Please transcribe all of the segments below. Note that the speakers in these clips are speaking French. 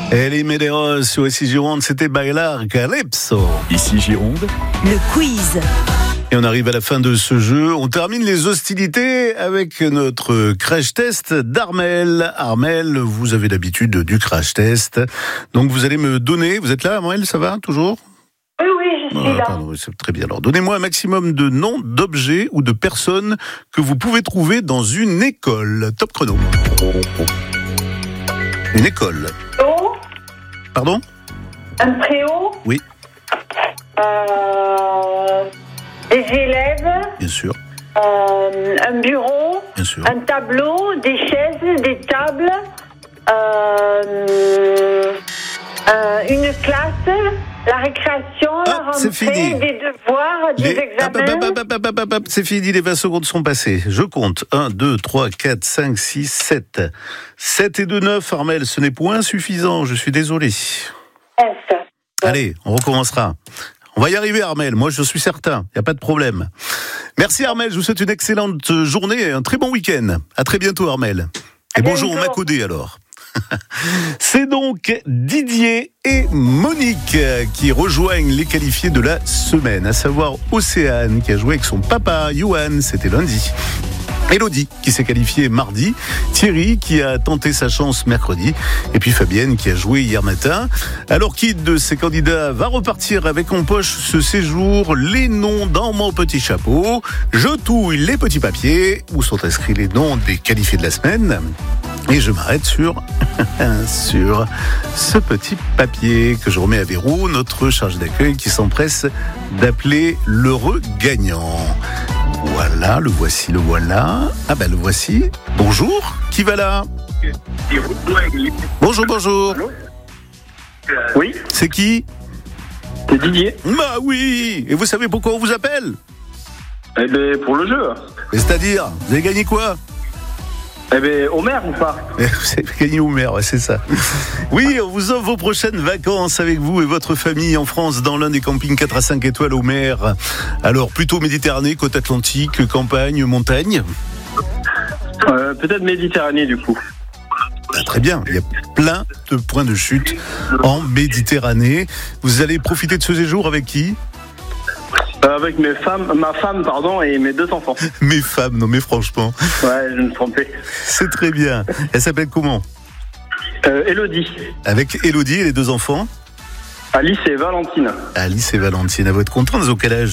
Elie Medeiros sur ici Gironde, c'était Bailar Calypso. Ici Gironde, le quiz. Et on arrive à la fin de ce jeu. On termine les hostilités avec notre crash test d'Armel. Armel, vous avez l'habitude du crash test. Donc vous allez me donner... Vous êtes là, Armel, ça va toujours ? Oui, je suis là. Pardon, c'est très bien. Alors, donnez-moi un maximum de noms, d'objets ou de personnes que vous pouvez trouver dans une école. Top chrono. Une école. Préau. Pardon ? Un préau. Oui. Des élèves. Bien sûr. Un bureau. Bien sûr. Un tableau, des chaises, des tables. Une classe. La récréation, la rentrée, c'est fini. des devoirs, des examens. C'est fini, les 20 secondes sont passées. Je compte. 1, 2, 3, 4, 5, 6, 7. 7 et 2, 9, Armel, ce n'est point suffisant, je suis désolé. Allez, on recommencera. On va y arriver, Armel, moi je suis certain, il n'y a pas de problème. Merci Armel, je vous souhaite une excellente journée et un très bon week-end. À très bientôt Armel. Et bonjour Macodé alors. C'est donc Didier et Monique qui rejoignent les qualifiés de la semaine, à savoir Océane qui a joué avec son papa Yohan, c'était lundi. Elodie qui s'est qualifiée mardi, Thierry qui a tenté sa chance mercredi, et puis Fabienne qui a joué hier matin. Alors qui de ces candidats va repartir avec en poche ce séjour les noms dans mon petit chapeau? Je touille les petits papiers où sont inscrits les noms des qualifiés de la semaine. Et je m'arrête sur ce petit papier que je remets à Vérou, notre chargé d'accueil qui s'empresse d'appeler l'heureux gagnant. Voilà, le voici, le voilà. Ah ben le voici. Bonjour, qui va là ? Bonjour. Oui. C'est qui ? C'est Didier. Bah oui. Et vous savez pourquoi on vous appelle ? Eh ben, pour le jeu. Et c'est-à-dire, vous avez gagné quoi ? Eh ben, Homer ou pas ? Vous avez gagné Homer, ouais, c'est ça. Oui, on vous offre vos prochaines vacances avec vous et votre famille en France dans l'un des campings 4 à 5 étoiles Homer. Alors, plutôt Méditerranée, côte atlantique, campagne, montagne ? Peut-être Méditerranée du coup. Ah, très bien, il y a plein de points de chute en Méditerranée. Vous allez profiter de ce séjour avec qui ? Avec ma femme, et mes 2 enfants. Mes femmes, non mais franchement. Ouais, je me trompais. C'est très bien. Elle s'appelle comment ? Elodie. Avec Elodie et les 2 enfants ? Alice et Valentine. Alice et Valentine, vous êtes contents, ils ont quel âge ?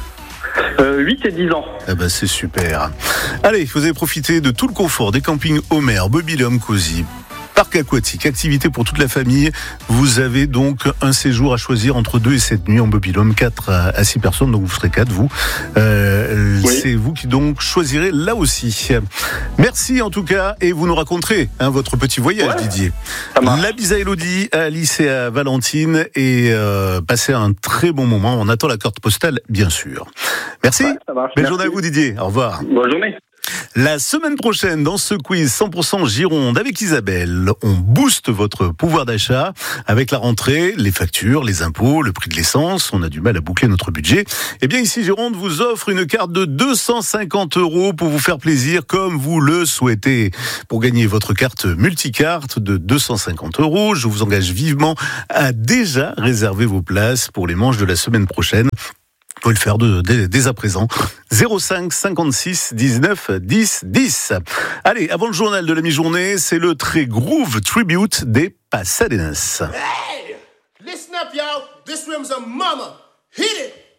8 et 10 ans. Ah bah c'est super. Allez, vous avez profité de tout le confort des campings Homer, Mobil-Home Cozy, parc aquatique, activité pour toute la famille. Vous avez donc un séjour à choisir entre 2 et 7 nuits en Mobil-Home, 4 à 6 personnes, donc vous serez 4 vous. Oui. C'est vous qui donc choisirez là aussi. Merci en tout cas, et vous nous raconterez votre petit voyage, Didier. La bise à Elodie, à Alice et à Valentine, et passez un très bon moment. On attend la carte postale, bien sûr. Merci. Ouais, ça marche. Belle journée à vous Didier. Au revoir. Bonne journée. La semaine prochaine, dans ce quiz 100% Gironde avec Isabelle, on booste votre pouvoir d'achat avec la rentrée, les factures, les impôts, le prix de l'essence. On a du mal à boucler notre budget. Eh bien, ici, Gironde vous offre une carte de 250 € pour vous faire plaisir comme vous le souhaitez. Pour gagner votre carte multicarte de 250 €, je vous engage vivement à déjà réserver vos places pour les manches de la semaine prochaine. Vous pouvez le faire dès à présent. 05 56 19 10 10. Allez, avant le journal de la mi-journée, c'est le très groove tribute des Pasadenas. Hey! Listen up, y'all. This room's a mama. Hit it!